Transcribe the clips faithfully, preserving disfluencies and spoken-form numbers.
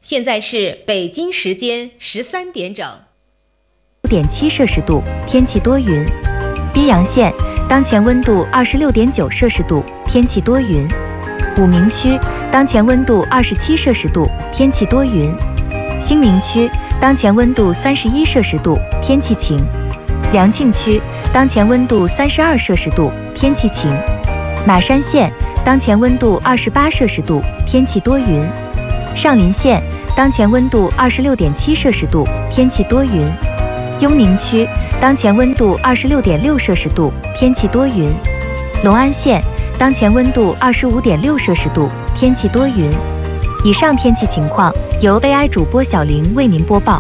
现在是北京时间十三点整。 六点七摄氏度，天气多云。宾阳县当前温度二十六点九摄氏度，天气多云。武鸣区当前温度二十七摄氏度，天气多云。兴宁区当前温度三十一摄氏度，天气晴。良庆区当前温度三十二摄氏度，天气晴。马山县当前温度二十八摄氏度，天气多云。上林县当前温度二十六点七摄氏度，天气多云。雍宁区当前温度二十六点六摄氏度，天气多云。隆安县当前温度二十五点六摄氏度，天气多云。以上天气情况由 A I 主播小玲为您播报。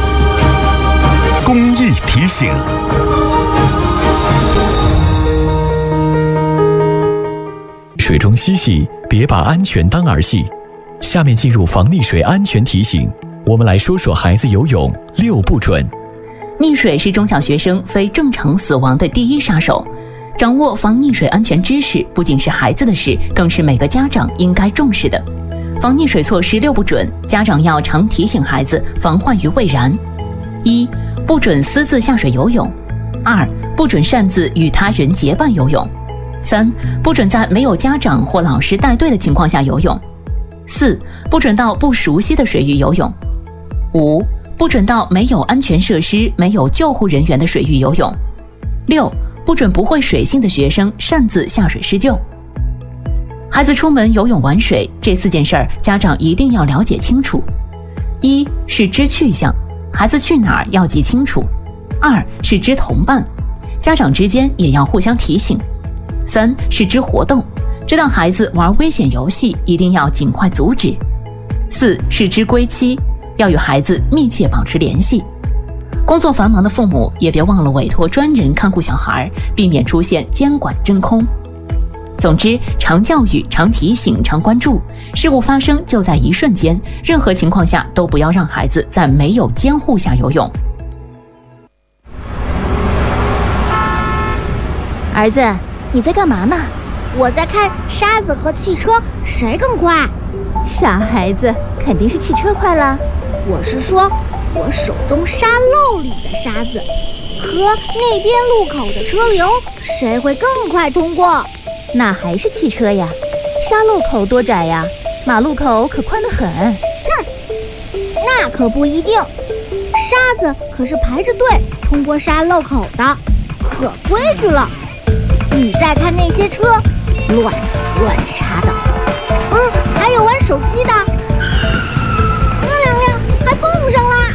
公益提醒：水中嬉戏，别把安全当儿戏。下面进入防溺水安全提醒，我们来说说孩子游泳六不准。 溺水是中小学生非正常死亡的第一杀手，掌握防溺水安全知识不仅是孩子的事，更是每个家长应该重视的。防溺水措施六不准，家长要常提醒孩子防患于未然。一、不准私自下水游泳；二、不准擅自与他人结伴游泳；三、不准在没有家长或老师带队的情况下游泳；四、不准到不熟悉的水域游泳；五、不准到没有安全设施、没有救护人员的水域游泳；六、不准不会水性的学生擅自下水施救。孩子出门游泳玩水，这四件事儿家长一定要了解清楚。一是知去向，孩子去哪儿要记清楚；二是知同伴，家长之间也要互相提醒；三是知活动，知道孩子玩危险游戏一定要尽快阻止；四是知归期，要与孩子密切保持联系。工作繁忙的父母也别忘了委托专人看护小孩，避免出现监管真空。总之，常教育、常提醒、常关注，事故发生就在一瞬间，任何情况下都不要让孩子在没有监护下游泳。 儿子，你在干嘛呢？ 我在看沙子和汽车谁更快。 傻孩子，肯定是汽车快了。 我是说，我手中沙漏里的沙子和那边路口的车流，谁会更快通过？ 那还是汽车呀，沙漏口多窄呀，马路口可宽得很。 哼，那可不一定，沙子可是排着队通过沙漏口的，可规矩了。你再看那些车，乱挤乱插的，嗯，还有玩手机的，那两辆还碰上啦。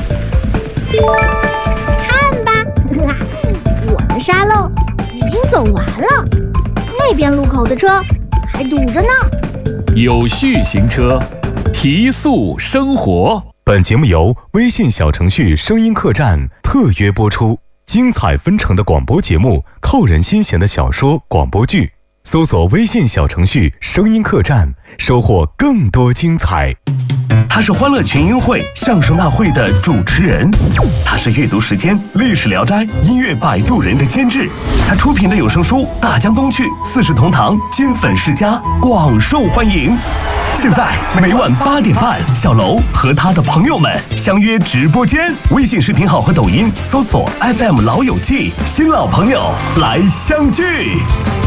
看吧，我的沙漏已经走完了。那边路口的车还堵着呢。 有序行车，提速生活。 本节目由微信小程序声音客栈特约播出，精彩纷呈的广播节目，扣人心弦的小说广播剧，搜索微信小程序声音客栈，收获更多精彩。 他是欢乐群英会相声大会的主持人，他是阅读时间历史聊斋音乐摆渡人的监制，他出品的有声书大江东去四世同堂金粉世家广受欢迎。现在每晚八点半，小楼和他的朋友们相约直播间，微信视频号和抖音搜索 F M 老友记，新老朋友来相聚。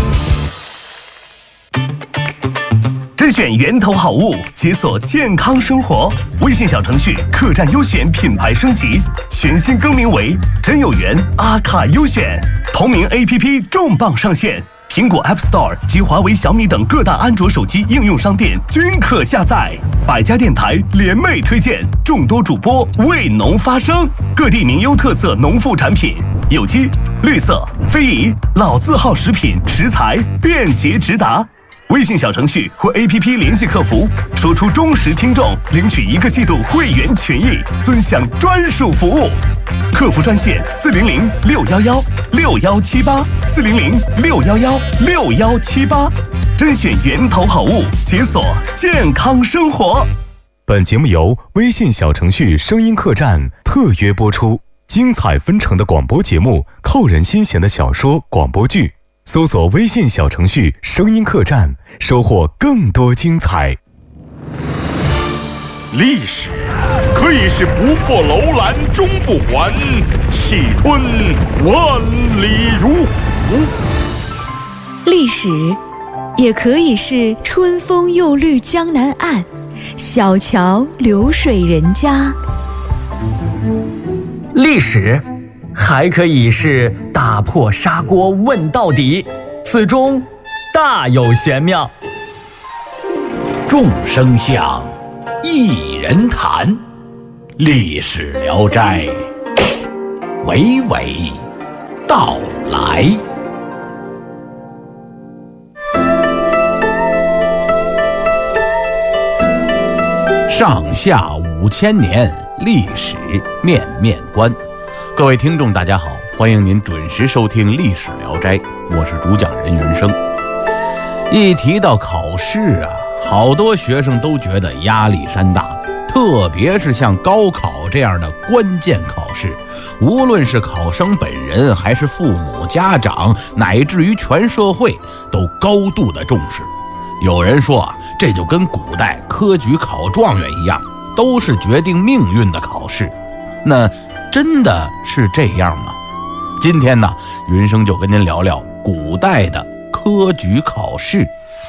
甄选源头好物，解锁健康生活。微信小程序客栈优选品牌升级，全新更名为真有缘阿卡优选。同名 A P P 重磅上线，苹果 App Store 及华为、小米等各大安卓手机应用商店均可下载。百家电台联袂推荐，众多主播为农发声，各地名优特色农副产品，有机、绿色、非遗、老字号食品食材便捷直达。微信小程序或 A P P 联系客服，说出忠实听众领取一个季度会员权益，尊享专属服务。客服专线四零零六幺幺六幺七八四零零六幺幺六幺七八，甄选源头好物，解锁健康生活。 本节目由微信小程序声音客栈特约播出，精彩纷呈的广播节目，扣人心弦的小说广播剧。搜索微信小程序声音客栈，收获更多精彩。 历史可以是不破楼兰终不还，气吞万里如虎； 历史也可以是春风又绿江南岸，小桥流水人家； 历史还可以是打破砂锅问到底，此中大有玄妙。 众生相，一人谈，历史聊斋，娓娓道来。上下五千年，历史面面观。各位听众大家好，欢迎您准时收听历史聊斋，我是主讲人云生。一提到考试啊，好多学生都觉得压力山大，特别是像高考这样的关键考试，无论是考生本人还是父母家长，乃至于全社会都高度的重视。有人说啊，这就跟古代科举考状元一样，都是决定命运的考试。那真的是这样吗？今天呢，云生就跟您聊聊古代的科举考试。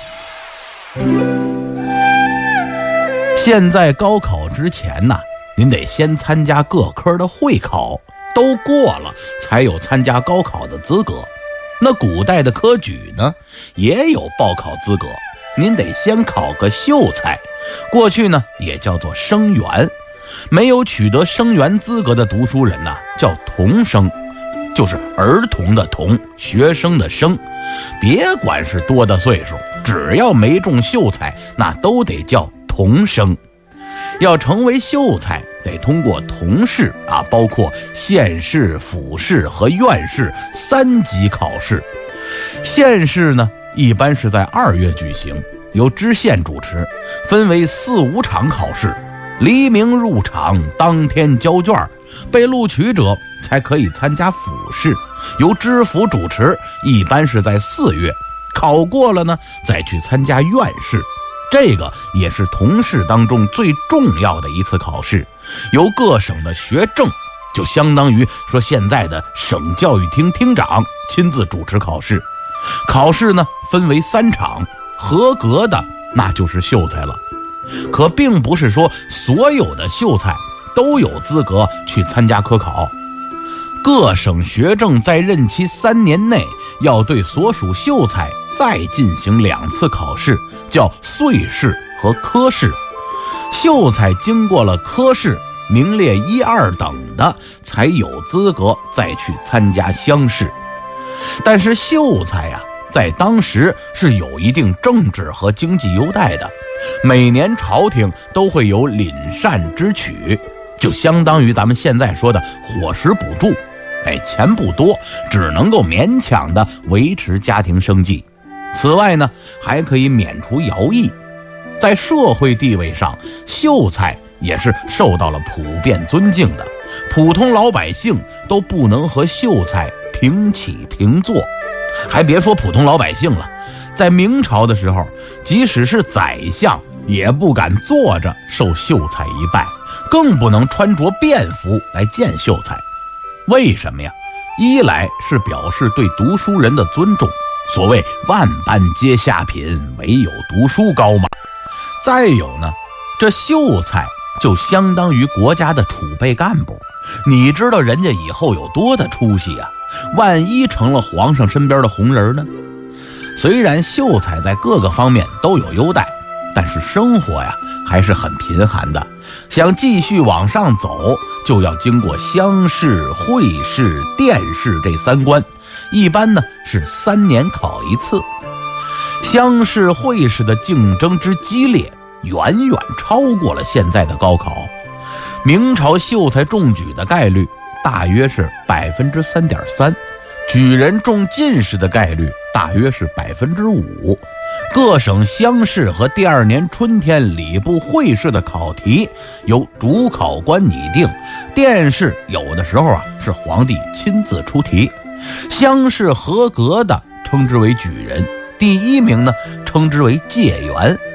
现在高考之前呢，您得先参加各科的会考，都过了才有参加高考的资格。那古代的科举呢，也有报考资格，您得先考个秀才，过去呢也叫做生员。没有取得生员资格的读书人呢，叫童生，就是儿童的童，学生的生。别管是多大岁数，只要没中秀才，那都得叫童生。要成为秀才，得通过童试啊，包括县试、府试和院试三级考试。县试呢，一般是在二月举行，由知县主持，分为四五场考试。黎明入场，当天交卷，被录取者才可以参加府试，由知府主持，一般是在四月，考过了呢，再去参加院试。这个也是童试当中最重要的一次考试，由各省的学政，就相当于说现在的省教育厅厅长亲自主持考试。考试呢分为三场，合格的那就是秀才了。可并不是说所有的秀才都有资格去参加科考，各省学政在任期三年内要对所属秀才再进行两次考试，叫岁试和科试。秀才经过了科试，名列一二等的，才有资格再去参加乡试。但是秀才呀、啊，在当时是有一定政治和经济优待的，每年朝廷都会有廪缮之取，就相当于咱们现在说的伙食补助。哎，钱不多，只能够勉强的维持家庭生计。此外呢，还可以免除徭役。在社会地位上，秀才也是受到了普遍尊敬的，普通老百姓都不能和秀才平起平坐。还别说普通老百姓了，在明朝的时候，即使是宰相也不敢坐着受秀才一拜，更不能穿着便服来见秀才。为什么呀？一来是表示对读书人的尊重，所谓万般皆下品，唯有读书高嘛。再有呢，这秀才就相当于国家的储备干部，你知道人家以后有多大出息啊？万一成了皇上身边的红人呢？虽然秀才在各个方面都有优待，但是生活呀还是很贫寒的。想继续往上走，就要经过乡试、会试、殿试这三关，一般呢是三年考一次。乡试、会试的竞争之激烈，远远超过了现在的高考。明朝秀才中举的概率大约是百分之三点三，举人中进士的概率大约是百分之五。各省乡试和第二年春天礼部会试的考题由主考官拟定，殿试有的时候啊是皇帝亲自出题。乡试合格的称之为举人，第一名呢称之为解元。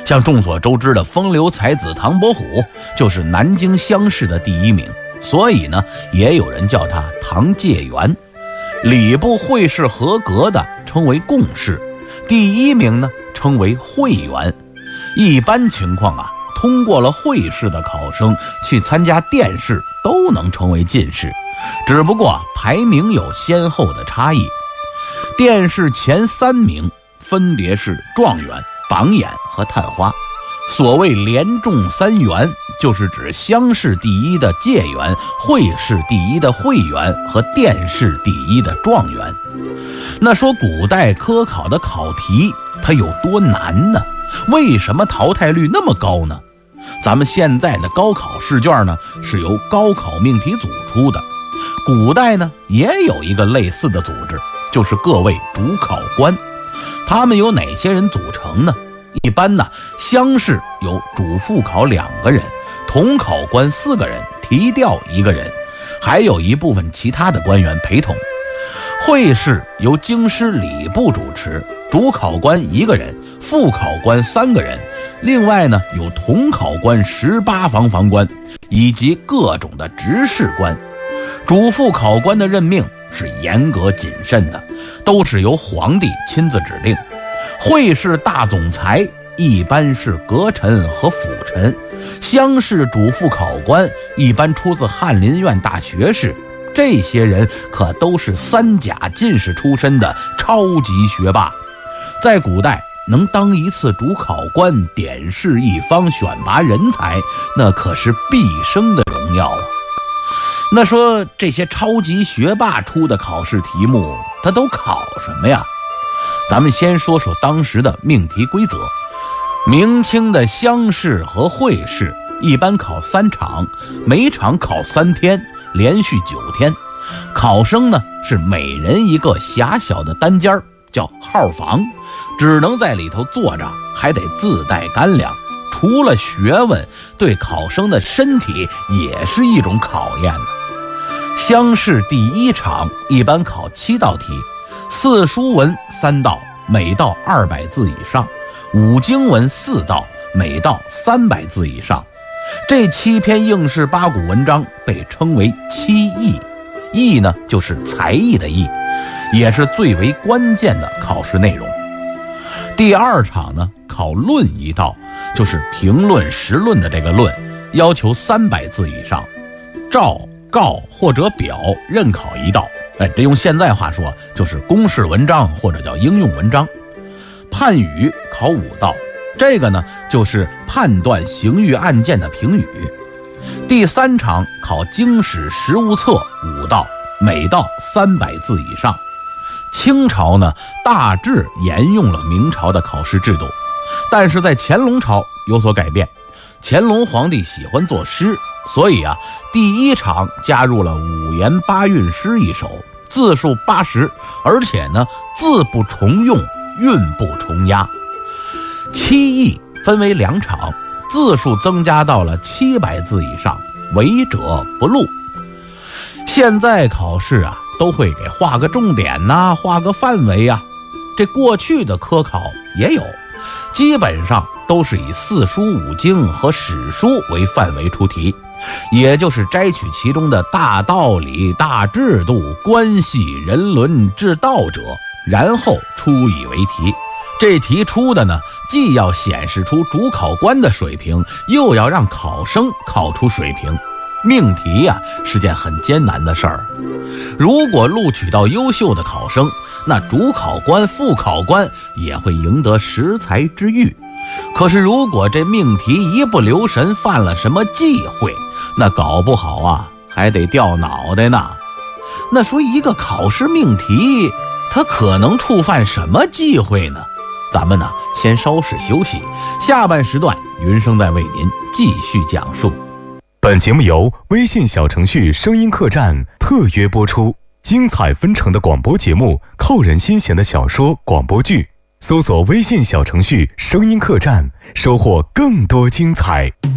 像众所周知的风流才子唐伯虎，就是南京乡试的第一名，所以呢，也有人叫他唐介元。礼部会试合格的称为贡士，第一名呢称为会员。一般情况啊，通过了会试的考生去参加殿试都能成为进士，只不过排名有先后的差异。殿试前三名分别是状元、榜眼和探花。所谓连中三元，就是指乡试第一的解元、会试第一的会员和殿试第一的状元。那说古代科考的考题它有多难呢？为什么淘汰率那么高呢？咱们现在的高考试卷呢，是由高考命题组出的。古代呢，也有一个类似的组织，就是各位主考官。他们由哪些人组成呢？一般呢，乡试有主副考两个人，统考官四个人，提调一个人，还有一部分其他的官员陪同。会试由京师礼部主持，主考官一个人，副考官三个人，另外呢有统考官十八房房官以及各种的执事官。主副考官的任命是严格谨慎的，都是由皇帝亲自指定。会试大总裁一般是阁臣和辅臣，乡试主副考官一般出自翰林院大学士，这些人可都是三甲进士出身的超级学霸。在古代，能当一次主考官，点士一方，选拔人才，那可是毕生的荣耀啊。那说这些超级学霸出的考试题目，他都考什么呀？咱们先说说当时的命题规则。明清的乡试和会试一般考三场，每场考三天，连续九天。考生呢是每人一个狭小的单间，叫号房，只能在里头坐着，还得自带干粮。除了学问，对考生的身体也是一种考验呢。乡试第一场一般考七道题，四书文三道，每道二百字以上；五经文四道，每道三百字以上。这七篇应试八股文章被称为七艺，艺呢就是才艺的艺，也是最为关键的考试内容。第二场呢考论一道，就是评论时论的这个论，要求三百字以上。诏告或者表任考一道，哎，这用现在话说就是公式文章或者叫应用文章。判语考五道，这个呢就是判断刑狱案件的评语。第三场考经史实务册五道，每道三百字以上。清朝呢大致沿用了明朝的考试制度，但是在乾隆朝有所改变。乾隆皇帝喜欢作诗，所以啊，第一场加入了五言八韵诗一首，字数八十，而且呢字不重用，韵不重押。七艺分为两场，字数增加到了七百字以上，违者不录。现在考试啊，都会给画个重点呐、啊，画个范围啊。这过去的科考也有，基本上都是以四书五经和史书为范围出题，也就是摘取其中的大道理、大制度、关系、人伦、治道者，然后出以为题。这题出的呢，既要显示出主考官的水平，又要让考生考出水平。命题呀、啊，是件很艰难的事儿。如果录取到优秀的考生，那主考官、副考官也会赢得识才之誉。可是如果这命题一不留神犯了什么忌讳，那搞不好啊还得掉脑袋呢。那说一个考试命题，它可能触犯什么忌讳呢？咱们呢先稍事休息，下半时段云生再为您继续讲述。 本节目由微信小程序声音客栈特约播出，精彩纷呈的广播节目，扣人心弦的小说广播剧，搜索微信小程序声音客栈，收获更多精彩。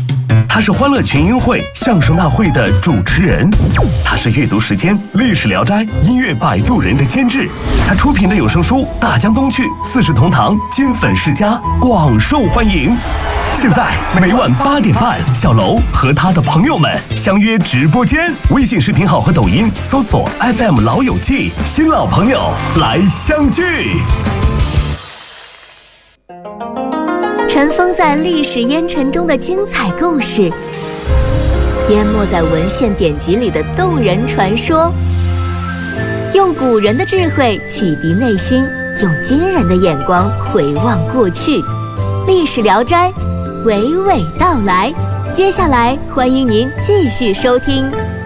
他是欢乐群英会相声大会的主持人，他是阅读时间历史聊斋音乐摆渡人的监制，他出品的有声书《大江东去》四世同堂金粉世家广受欢迎。现在每晚八点半，小楼和他的朋友们相约直播间，微信视频号和抖音搜索 F M 老友记，新老朋友来相聚。 尘封在历史烟尘中的精彩故事，淹没在文献典籍里的动人传说，用古人的智慧启迪内心，用惊人的眼光回望过去。历史聊斋娓娓道来，接下来欢迎您继续收听。